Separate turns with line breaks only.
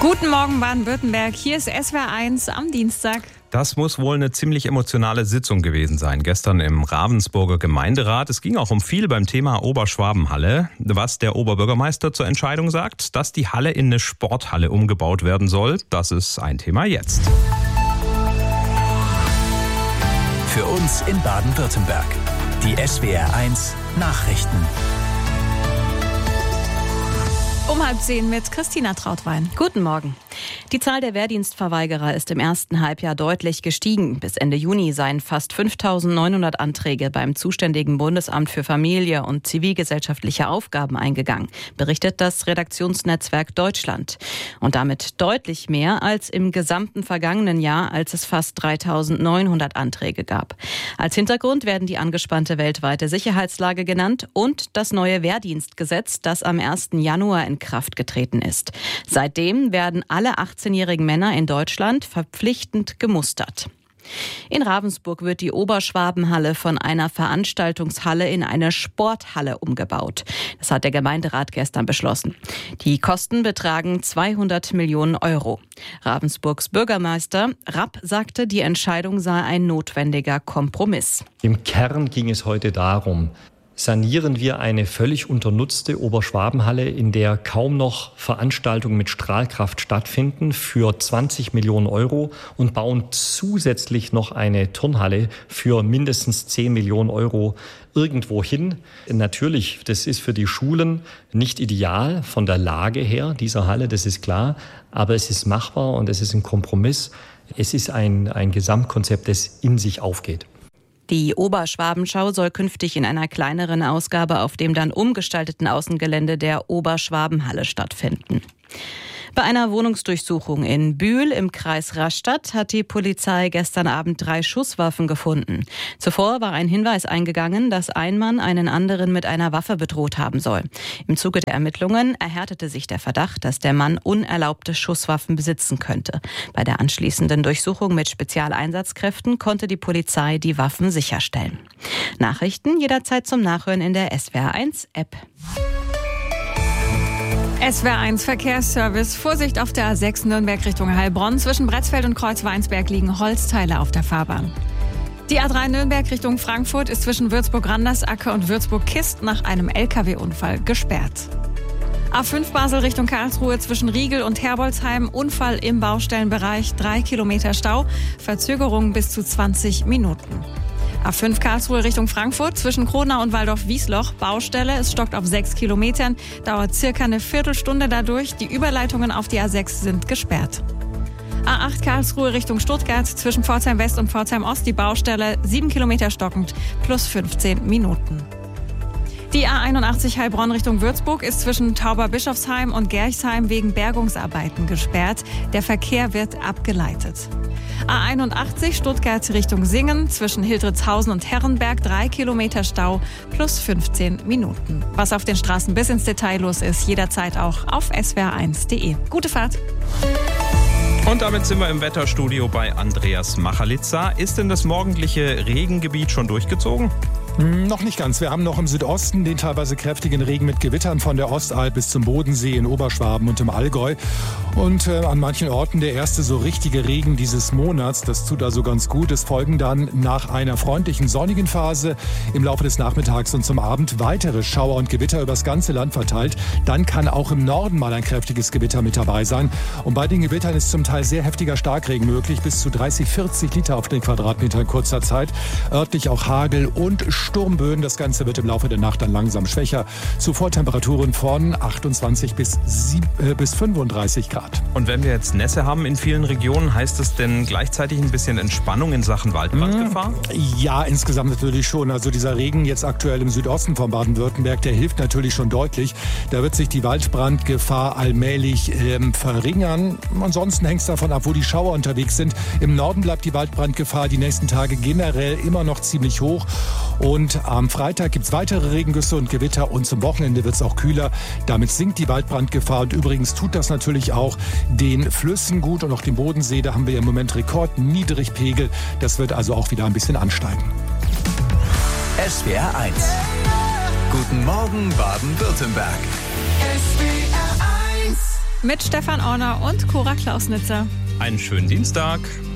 Guten Morgen Baden-Württemberg, hier ist SWR 1 am Dienstag.
Das muss wohl eine ziemlich emotionale Sitzung gewesen sein. Gestern im Ravensburger Gemeinderat. Es ging auch um viel beim Thema Oberschwabenhalle. Was der Oberbürgermeister zur Entscheidung sagt, dass die Halle in eine Sporthalle umgebaut werden soll, das ist ein Thema jetzt.
Für uns in Baden-Württemberg. Die SWR 1 Nachrichten.
Um 9:30 mit Christina Trautwein.
Guten Morgen. Die Zahl der Wehrdienstverweigerer ist im ersten Halbjahr deutlich gestiegen. Bis Ende Juni seien fast 5.900 Anträge beim zuständigen Bundesamt für Familie und zivilgesellschaftliche Aufgaben eingegangen, berichtet das Redaktionsnetzwerk Deutschland. Und damit deutlich mehr als im gesamten vergangenen Jahr, als es fast 3.900 Anträge gab. Als Hintergrund werden die angespannte weltweite Sicherheitslage genannt und das neue Wehrdienstgesetz, das am 1. Januar in Kraft getreten ist. Seitdem werden alle 18-jährigen Männer in Deutschland verpflichtend gemustert. In Ravensburg wird die Oberschwabenhalle von einer Veranstaltungshalle in eine Sporthalle umgebaut. Das hat der Gemeinderat gestern beschlossen. Die Kosten betragen 200 Millionen Euro. Ravensburgs Bürgermeister Rapp sagte, die Entscheidung sei ein notwendiger Kompromiss.
Im Kern ging es heute darum, sanieren wir eine völlig unternutzte Oberschwabenhalle, in der kaum noch Veranstaltungen mit Strahlkraft stattfinden, für 20 Millionen Euro und bauen zusätzlich noch eine Turnhalle für mindestens 10 Millionen Euro irgendwo hin. Natürlich, das ist für die Schulen nicht ideal von der Lage her, dieser Halle, das ist klar, aber es ist machbar und es ist ein Kompromiss. Es ist ein Gesamtkonzept, das in sich aufgeht.
Die Oberschwabenschau soll künftig in einer kleineren Ausgabe auf dem dann umgestalteten Außengelände der Oberschwabenhalle stattfinden. Bei einer Wohnungsdurchsuchung in Bühl im Kreis Rastatt hat die Polizei gestern Abend 3 Schusswaffen gefunden. Zuvor war ein Hinweis eingegangen, dass ein Mann einen anderen mit einer Waffe bedroht haben soll. Im Zuge der Ermittlungen erhärtete sich der Verdacht, dass der Mann unerlaubte Schusswaffen besitzen könnte. Bei der anschließenden Durchsuchung mit Spezialeinsatzkräften konnte die Polizei die Waffen sicherstellen. Nachrichten jederzeit zum Nachhören in der SWR 1 App.
SWR 1 Verkehrsservice. Vorsicht auf der A6 Nürnberg Richtung Heilbronn. Zwischen Bretzfeld und Kreuzweinsberg liegen Holzteile auf der Fahrbahn. Die A3 Nürnberg Richtung Frankfurt ist zwischen Würzburg-Randersacker und Würzburg-Kist nach einem LKW-Unfall gesperrt. A5 Basel Richtung Karlsruhe zwischen Riegel und Herbolzheim. Unfall im Baustellenbereich. 3 Kilometer Stau. Verzögerung bis zu 20 Minuten. A5 Karlsruhe Richtung Frankfurt zwischen Kronau und Waldorf-Wiesloch. Baustelle, es stockt auf 6 Kilometern, dauert circa eine Viertelstunde dadurch. Die Überleitungen auf die A6 sind gesperrt. A8 Karlsruhe Richtung Stuttgart zwischen Pforzheim West und Pforzheim Ost. Die Baustelle, 7 Kilometer stockend, plus 15 Minuten. Die A81 Heilbronn Richtung Würzburg ist zwischen Tauberbischofsheim und Gerchsheim wegen Bergungsarbeiten gesperrt. Der Verkehr wird abgeleitet. A81 Stuttgart Richtung Singen zwischen Hildritzhausen und Herrenberg 3 Kilometer Stau plus 15 Minuten. Was auf den Straßen bis ins Detail los ist, jederzeit auch auf swr1.de. Gute Fahrt!
Und damit sind wir im Wetterstudio bei Andreas Machalitza. Ist denn das morgendliche Regengebiet schon durchgezogen?
Noch nicht ganz. Wir haben noch im Südosten den teilweise kräftigen Regen mit Gewittern von der Ostalb bis zum Bodensee in Oberschwaben und im Allgäu. Und an manchen Orten der erste so richtige Regen dieses Monats. Das tut also ganz gut. Es folgen dann nach einer freundlichen sonnigen Phase im Laufe des Nachmittags und zum Abend weitere Schauer und Gewitter übers ganze Land verteilt. Dann kann auch im Norden mal ein kräftiges Gewitter mit dabei sein. Und bei den Gewittern ist zum Teil sehr heftiger Starkregen möglich. Bis zu 30, 40 Liter auf den Quadratmeter in kurzer Zeit. Örtlich auch Hagel und Sturmböen. Das Ganze wird im Laufe der Nacht dann langsam schwächer. Zuvor Temperaturen von 28 bis 35 Grad.
Und wenn wir jetzt Nässe haben in vielen Regionen, heißt es denn gleichzeitig ein bisschen Entspannung in Sachen Waldbrandgefahr?
Ja, insgesamt natürlich schon. Also dieser Regen jetzt aktuell im Südosten von Baden-Württemberg, der hilft natürlich schon deutlich. Da wird sich die Waldbrandgefahr allmählich verringern. Ansonsten hängt es davon ab, wo die Schauer unterwegs sind. Im Norden bleibt die Waldbrandgefahr die nächsten Tage generell immer noch ziemlich hoch. Und am Freitag gibt es weitere Regengüsse und Gewitter und zum Wochenende wird es auch kühler. Damit sinkt die Waldbrandgefahr und übrigens tut das natürlich auch den Flüssen gut und auch dem Bodensee. Da haben wir im Moment Rekordniedrigpegel. Das wird also auch wieder ein bisschen ansteigen.
SWR 1. Guten Morgen Baden-Württemberg.
SWR 1
mit Stefan Orner und Cora Klausnitzer.
Einen schönen Dienstag.